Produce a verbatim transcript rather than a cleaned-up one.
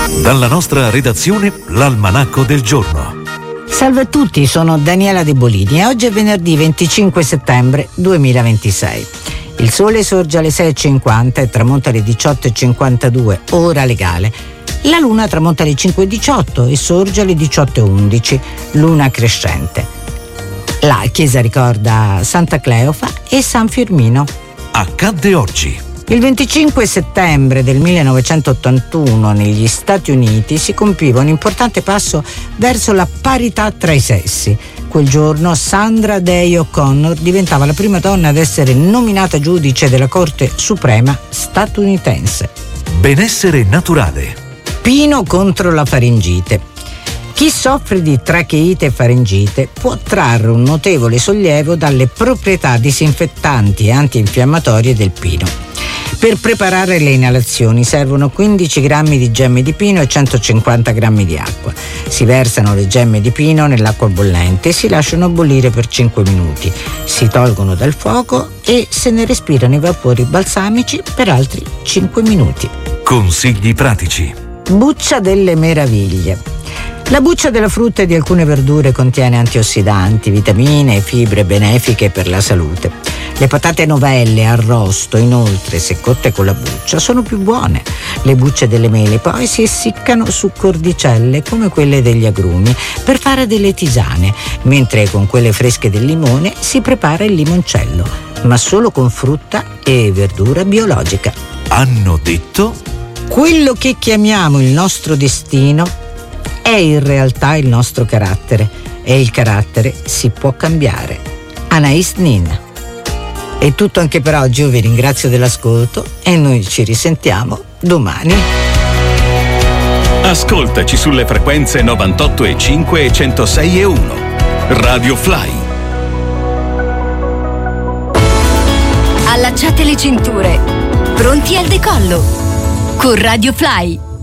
Dalla nostra redazione, l'Almanacco del giorno. Salve a tutti, sono Daniela De Bolini e oggi è venerdì venticinque settembre duemilaventisei. Il sole sorge alle sei e cinquanta e tramonta alle diciotto e cinquantadue, ora legale. La luna tramonta alle cinque e diciotto e sorge alle diciotto e undici, luna crescente. La chiesa ricorda Santa Cleofa e San Firmino. Accadde oggi. Il venticinque settembre del millenovecentottantuno negli Stati Uniti si compiva un importante passo verso la parità tra i sessi. Quel giorno Sandra Day O'Connor diventava la prima donna ad essere nominata giudice della Corte Suprema statunitense. Benessere naturale. Pino contro la faringite. Chi soffre di tracheite e faringite può trarre un notevole sollievo dalle proprietà disinfettanti e antinfiammatorie del pino. Per preparare le inalazioni servono quindici grammi di gemme di pino e centocinquanta grammi di acqua. Si versano le gemme di pino nell'acqua bollente e si lasciano bollire per cinque minuti. Si tolgono dal fuoco e se ne respirano i vapori balsamici per altri cinque minuti. Consigli pratici. Buccia delle meraviglie. La buccia della frutta e di alcune verdure contiene antiossidanti, vitamine e fibre benefiche per la salute. Le patate novelle arrosto, inoltre, se cotte con la buccia, sono più buone. Le bucce delle mele poi si essiccano su cordicelle come quelle degli agrumi per fare delle tisane, mentre con quelle fresche del limone si prepara il limoncello, ma solo con frutta e verdura biologica. Hanno detto? Quello che chiamiamo il nostro destino è in realtà il nostro carattere e il carattere si può cambiare. Anais Nin. È tutto anche per oggi, io vi ringrazio dell'ascolto e noi ci risentiamo domani. Ascoltaci sulle frequenze novantotto e cinque e centosei e uno. Radio Fly. Allacciate le cinture, pronti al decollo con Radio Fly.